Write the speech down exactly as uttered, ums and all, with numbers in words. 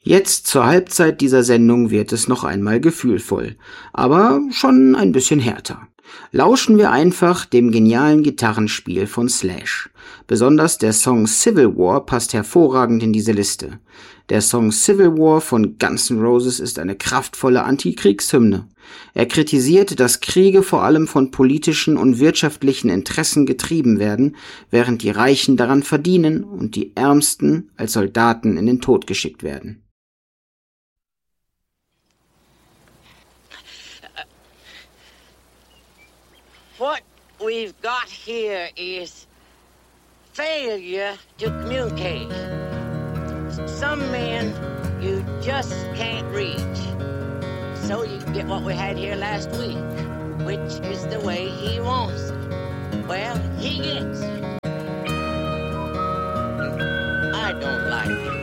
Jetzt zur Halbzeit dieser Sendung wird es noch einmal gefühlvoll, aber schon ein bisschen härter. Lauschen wir einfach dem genialen Gitarrenspiel von Slash. Besonders der Song Civil War passt hervorragend in diese Liste. Der Song Civil War von Guns N' Roses ist eine kraftvolle Antikriegshymne. Er kritisiert, dass Kriege vor allem von politischen und wirtschaftlichen Interessen getrieben werden, während die Reichen daran verdienen und die Ärmsten als Soldaten in den Tod geschickt werden. What we've got here is failure to communicate. Some men you just can't reach. So you get what we had here last week, which is the way he wants it. Well, he gets it. I don't like it.